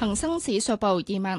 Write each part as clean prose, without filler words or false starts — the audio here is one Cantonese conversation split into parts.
恒生指數報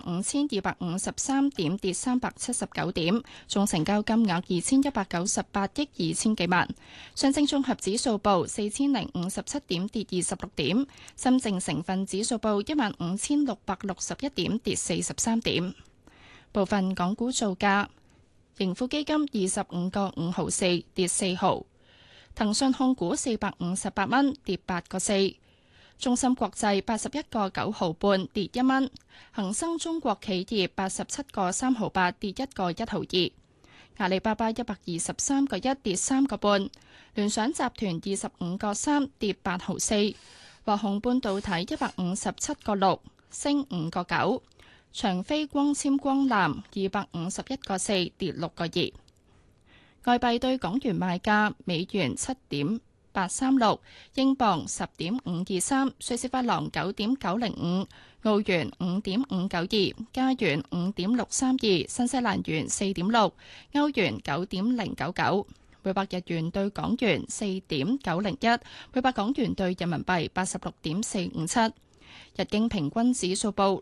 25,253點，跌379點，總成交金額2198億2千幾萬。上證綜合指數報4057點，跌26點。深證成分指數報15,661點，跌43點。部分港股造價：盈富基金25個5毫4，跌4毫；騰訊控股458蚊，跌8個4。中芯國際81個9毫半，跌1蚊；恒生中國企業87個3毫8，跌1個1毫2；阿里巴巴123個1，跌3個半；聯想集團25個3，跌8毫4；華虹半導體157個6，升5個9；長飛光纖光纜251個4，跌6個2。外幣對港元賣價：美元7.836，英鎊10.523，瑞士法郎9.905，澳元5.592，加元5.632，新西蘭元4.6，歐元9.099，每百日元對港元4.901，每百港元對人民幣86.457。日經平均指數報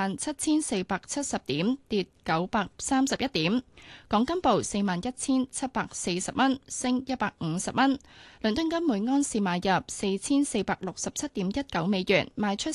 67,470點，跌931點。港金報41,740蚊，升150蚊。倫敦金每安士買入4,467.19美元，賣出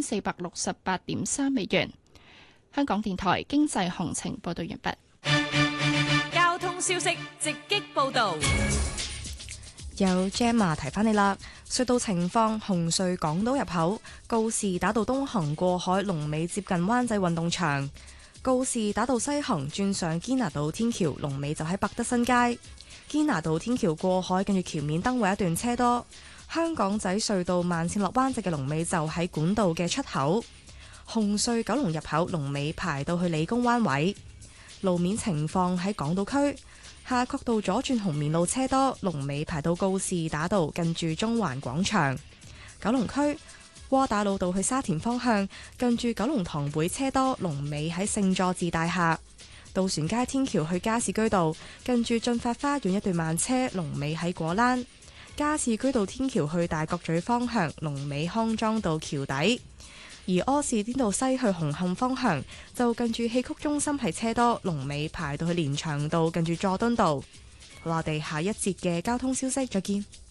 4,468.3美元。香港電台經濟行情報道完畢。 交通消息直擊報道。 有 Gemma 提翻你啦，隧道情況：紅隧港島入口告士打道東行過海，龍尾接近灣仔運動場；告士打道西行轉上堅拿道天橋，龍尾就喺百德新街。堅拿道天橋過海，跟住橋面燈位一段車多。香港仔隧道慢線落灣仔嘅龍尾就喺管道嘅出口。紅隧九龍入口龍尾排到去理工灣位。路面情況喺港島區。夏慤道左轉紅棉路車多，龍尾排到告士打道近住中環廣場。九龍區窩打老道去沙田方向近住九龍塘會車多，龍尾喺聖佐治大廈。渡船街天橋去加士居道近住駿發花園一段慢車，龍尾喺果欄。加士居道天橋去大角咀方向龍尾康莊道橋底。而柯士甸道西去紅磡方向就近住戲曲中心係車多，龍尾排到去連翔道近住佐敦道。好啦，我哋下一節嘅交通消息再見。